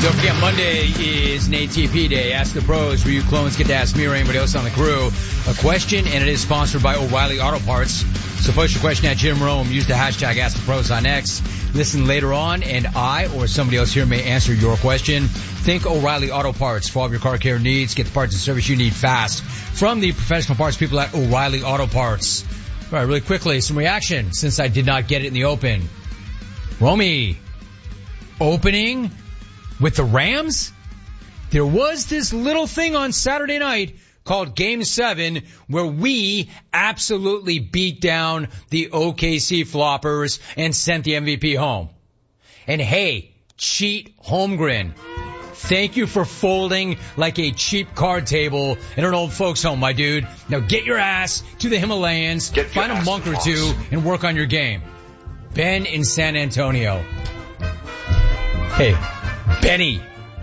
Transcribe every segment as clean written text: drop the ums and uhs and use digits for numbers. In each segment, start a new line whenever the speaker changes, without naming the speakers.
Don't forget, Monday is an ATP day. Ask the pros, where you clones get to ask me or anybody else on the crew a question, and it is sponsored by O'Reilly Auto Parts. So post your question at Jim Rome. Use the hashtag #AskThePros on X. Listen later on, and I or somebody else here may answer your question. Think O'Reilly Auto Parts for all of your car care needs. Get the parts and service you need fast from the professional parts people at O'Reilly Auto Parts. All right, really quickly, some reaction since I did not get it in the open. Romy, opening with the Rams? There was this little thing on Saturday night called Game 7 where we absolutely beat down the OKC floppers and sent the MVP home. And hey, Cheat Holmgren, thank you for folding like a cheap card table in an old folks home, my dude. Now get your ass to the Himalayas, find a monk or two, and work on your game. Ben in San Antonio. Hey, Benny,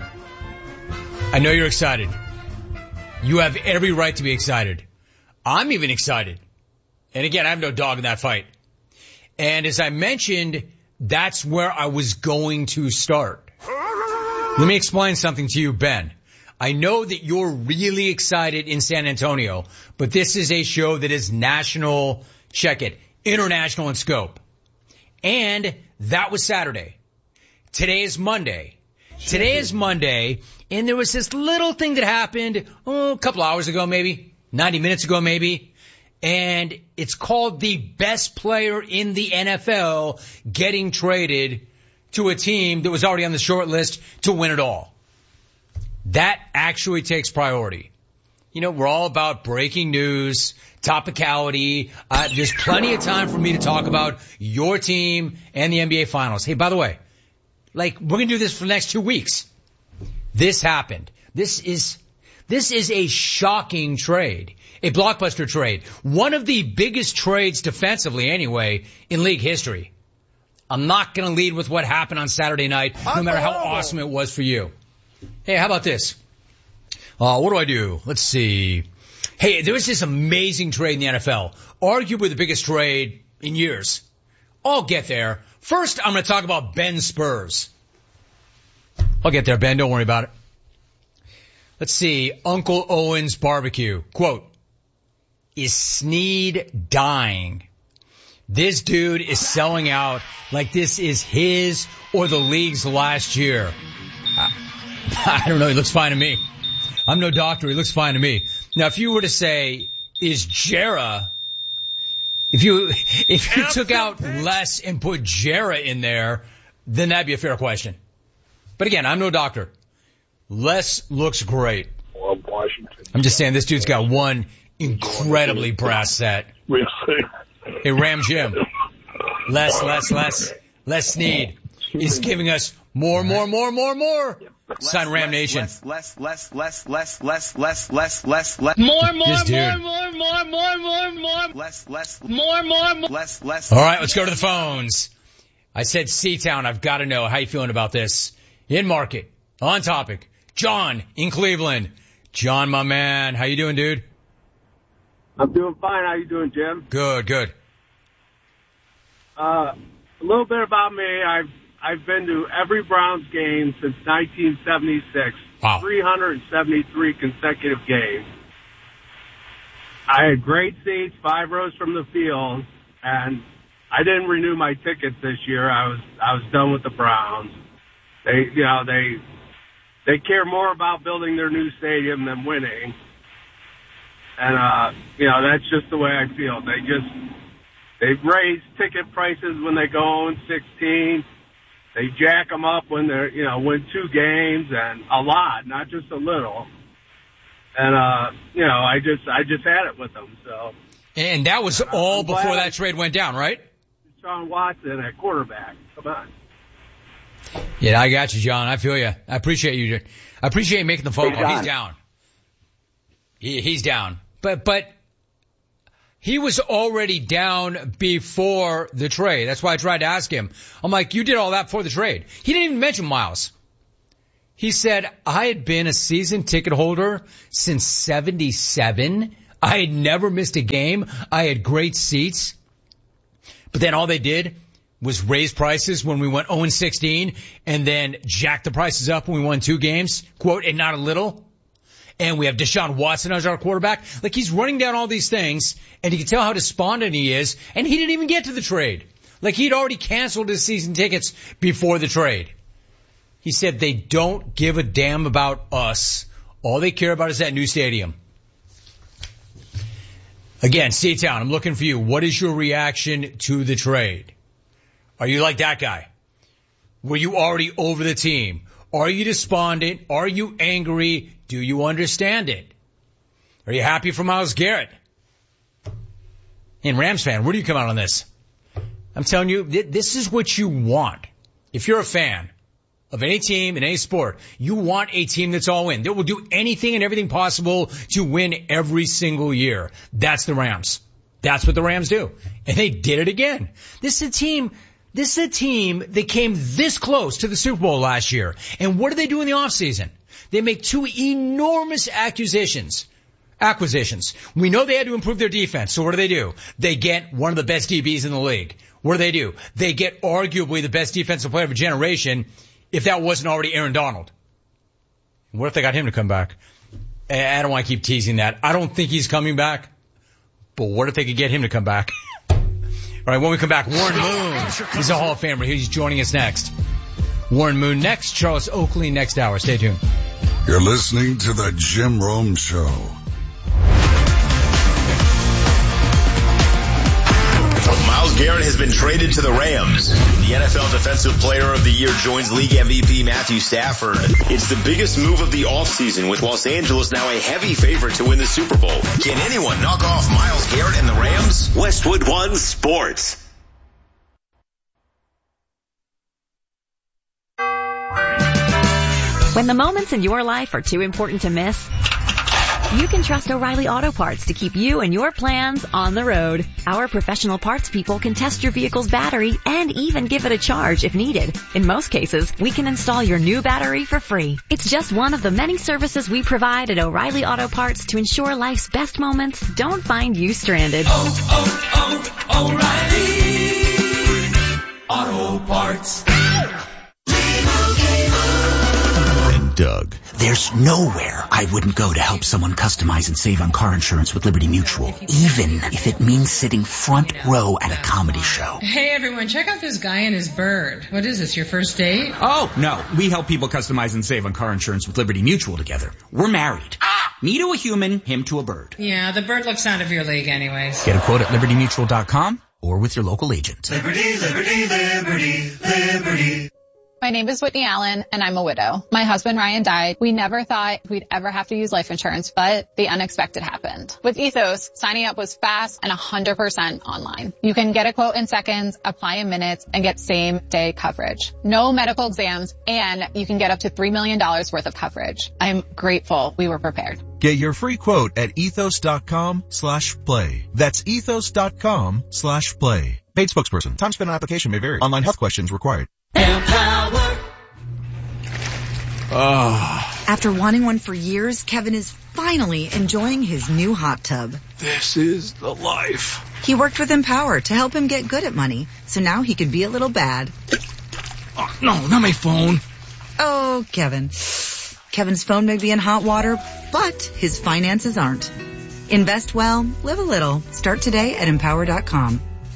I know you're excited. You have every right to be excited. I'm even excited. And again, I have no dog in that fight. And as I mentioned, that's where I was going to start. Let me explain something to you, Ben. I know that you're really excited in San Antonio, but this is a show that is national, check it, international in scope. And that was Saturday. Today is Monday. And there was this little thing that happened, a couple hours ago maybe, 90 minutes ago maybe, and it's called the best player in the NFL getting traded to a team that was already on the short list to win it all. That actually takes priority. You know, we're all about breaking news, topicality. There's plenty of time for me to talk about your team and the NBA Finals. Hey, by the way, we're going to do this for the next 2 weeks. This happened. This is a shocking trade, a blockbuster trade. One of the biggest trades defensively anyway in league history. I'm not going to lead with what happened on Saturday night, no matter how awesome it was for you. Hey, how about this? What do I do? Let's see. Hey, there was this amazing trade in the NFL, arguably the biggest trade in years. I'll get there. First, I'm going to talk about Ben's Spurs. I'll get there, Ben. Don't worry about it. Let's see. Uncle Owen's barbecue. Quote, is Snead dying? This dude is selling out like this is his or the league's last year. I don't know. He looks fine to me. I'm no doctor. He looks fine to me. Now, if you were to say, is Jera, if you took out Les and put Jera in there, then that'd be a fair question. But again, I'm no doctor. Les looks great. I'm just saying this dude's got one incredibly brass set. Hey, Ram Jim. Les Snead is giving us more. Sign Ram Nation.
Less. More. Less.
All right, let's go to the phones. I said C-Town. I've got to know how you feeling about this. In market, on topic. John in Cleveland. John, my man, how you doing, dude?
I'm doing fine. How you doing, Jim?
Good.
A little bit about me. I've been to every Browns game since 1976.
Wow.
373 consecutive games. I had great seats, 5 rows from the field, and I didn't renew my tickets this year. I was done with the Browns. They care more about building their new stadium than winning. And that's just the way I feel. They raise ticket prices when they go 0-16. They jack them up when they're, win 2 games, and a lot, not just a little. And, I just had it with them, so.
And that was all before that trade went down, right?
Sean Watson at quarterback. Come on.
Yeah, I got you, John. I feel you. I appreciate you. I appreciate you making the phone call. He's down. He's down. But he was already down before the trade. That's why I tried to ask him. I'm like, you did all that before the trade. He didn't even mention Miles. He said, I had been a season ticket holder since 77. I had never missed a game. I had great seats. But then all they did was raise prices when we went 0-16 and then jack the prices up when we won 2 games, quote, and not a little. And we have Deshaun Watson as our quarterback. Like, he's running down all these things, and you can tell how despondent he is, and he didn't even get to the trade. Like, he'd already canceled his season tickets before the trade. He said they don't give a damn about us. All they care about is that new stadium. Again, C-Town, I'm looking for you. What is your reaction to the trade? Are you like that guy? Were you already over the team? Are you despondent? Are you angry? Do you understand it? Are you happy for Myles Garrett? And Rams fan, where do you come out on this? I'm telling you, this is what you want. If you're a fan of any team in any sport, you want a team that's all in. That will do anything and everything possible to win every single year. That's the Rams. That's what the Rams do. And they did it again. This is a team that came this close to the Super Bowl last year. And what do they do in the offseason? They make 2 enormous acquisitions. We know they had to improve their defense. So what do? They get one of the best DBs in the league. What do? They get arguably the best defensive player of a generation, if that wasn't already Aaron Donald. What if they got him to come back? I don't want to keep teasing that. I don't think he's coming back. But what if they could get him to come back? All right, when we come back, Warren Moon. He's a Hall of Famer. He's joining us next. Warren Moon next. Charles Oakley next hour. Stay tuned.
You're listening to the Jim Rome Show.
Myles Garrett has been traded to the Rams. The NFL Defensive Player of the Year joins league MVP Matthew Stafford. It's the biggest move of the offseason, with Los Angeles now a heavy favorite to win the Super Bowl. Can anyone knock off Myles Garrett and the Rams? Westwood One Sports.
When the moments in your life are too important to miss, you can trust O'Reilly Auto Parts to keep you and your plans on the road. Our professional parts people can test your vehicle's battery and even give it a charge if needed. In most cases, we can install your new battery for free. It's just one of the many services we provide at O'Reilly Auto Parts to ensure life's best moments don't find you stranded.
O'Reilly Auto Parts.
Doug.
There's nowhere I wouldn't go to help someone customize and save on car insurance with Liberty Mutual, even if it means sitting front row at a comedy show.
Hey everyone, check out this guy and his bird. What is this, your first date?
Oh, no. We help people customize and save on car insurance with Liberty Mutual together. We're married. Me to a human, him to a bird.
Yeah, the bird looks out of your league anyways.
Get a quote at libertymutual.com or with your local agent.
Liberty, liberty, liberty, liberty.
My name is Whitney Allen, and I'm a widow. My husband, Ryan, died. We never thought we'd ever have to use life insurance, but the unexpected happened. With Ethos, signing up was fast and 100% online. You can get a quote in seconds, apply in minutes, and get same-day coverage. No medical exams, and you can get up to $3 million worth of coverage. I'm grateful we were prepared.
Get your free quote at ethos.com/play. That's ethos.com/play. Paid spokesperson. Time spent on application may vary. Online health questions required.
Empower.
After wanting one for years, Kevin is finally enjoying his new hot tub.
This is the life.
He worked with Empower to help him get good at money, so now he can be a little bad.
Oh, no, not my phone.
Oh, Kevin. Kevin's phone may be in hot water, but his finances aren't. Invest well, live a little. Start today at Empower.com.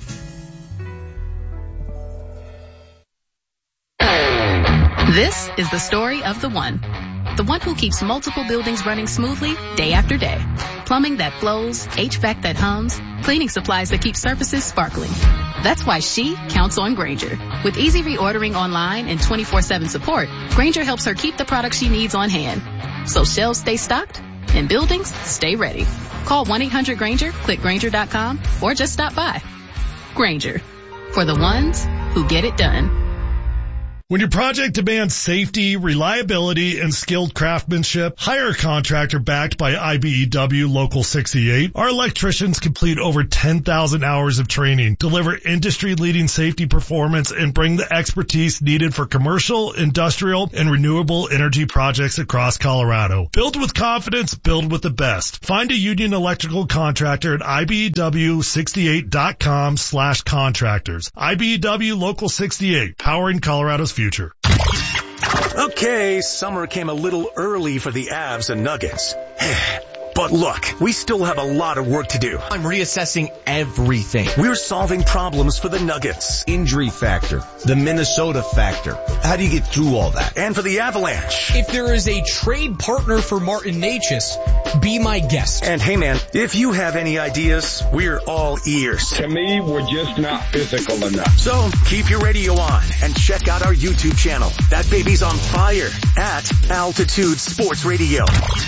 This is the story of the one who keeps multiple buildings running smoothly day after day. Plumbing that flows, HVAC that hums, cleaning supplies that keep surfaces sparkling. That's why she counts on Grainger. With easy reordering online and 24/7 support, Grainger helps her keep the products she needs on hand. So shelves stay stocked and buildings stay ready. Call 1-800-GRAINGER, click Grainger.com, or just stop by. Grainger, for the ones who get it done.
When your project demands safety, reliability, and skilled craftsmanship, hire a contractor backed by IBEW Local 68. Our electricians complete over 10,000 hours of training, deliver industry-leading safety performance, and bring the expertise needed for commercial, industrial, and renewable energy projects across Colorado. Build with confidence, build with the best. Find a union electrical contractor at IBEW68.com/contractors. IBEW Local 68, powering Colorado's future.
Okay, summer came a little early for the Avs and Nuggets. But look, we still have a lot of work to do.
I'm reassessing everything.
We're solving problems for the Nuggets.
Injury factor, the Minnesota factor. How do you get through all that?
And for the Avalanche.
If there is a trade partner for Martin Necas, be my guest.
And hey man, if you have any ideas, we're all ears.
To me, we're just not physical enough.
So keep your radio on and check out our YouTube channel. That baby's on fire at Altitude Sports Radio.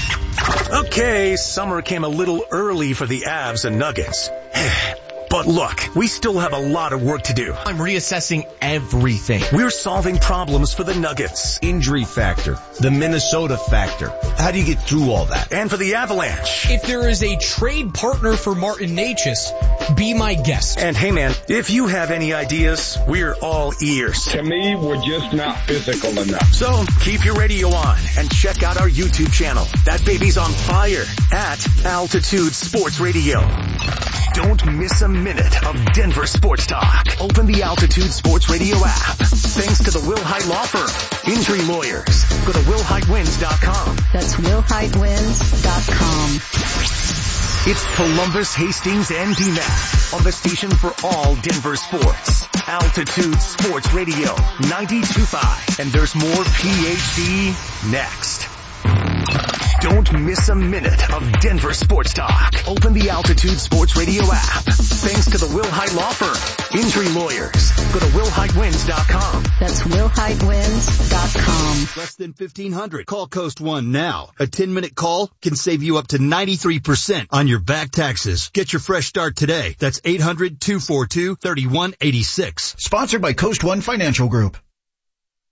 Okay, summer came a little early for the Avs and Nuggets. But look, we still have a lot of work to do.
I'm reassessing everything.
We're solving problems for the Nuggets.
Injury factor, the Minnesota factor. How do you get through all that?
And for the Avalanche.
If there is a trade partner for Martin Necas, be my guest.
And hey man, if you have any ideas, we're all ears.
To me, we're just not physical enough.
So keep your radio on and check out our YouTube channel. That baby's on fire at Altitude Sports Radio. Don't miss a minute of Denver sports talk. Open the Altitude Sports Radio app. Thanks to the Will Hite Law Firm. Injury lawyers. Go to willhitewins.com.
That's willhitewins.com.
It's Columbus, Hastings, and DMAC on the station for all Denver sports. Altitude Sports Radio 92.5. And there's more PhD next. Don't miss a minute of Denver sports talk. Open the Altitude Sports Radio app. Thanks to the Will Hite Law Firm. Injury lawyers. Go to willhitewins.com.
That's willhitewins.com.
Less than 1,500. Call Coast One now. A 10-minute call can save you up to 93% on your back taxes. Get your fresh start today. That's 800-242-3186.
Sponsored by Coast One Financial Group.